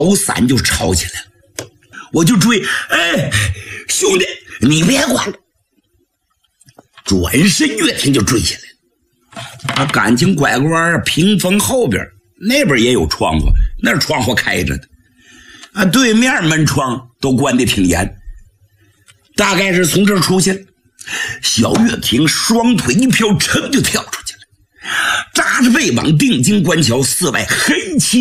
伞就抄起来了，我就追，哎，兄弟，你别管了。转身岳霆就追下来了。感情拐个弯，屏风后边那边也有窗户，那窗户开着的，对面门窗都关得挺严，大概是从这儿出去了。小岳霆双腿一飘，噌就跳出去了，扎着背往定睛观瞧，四外黑漆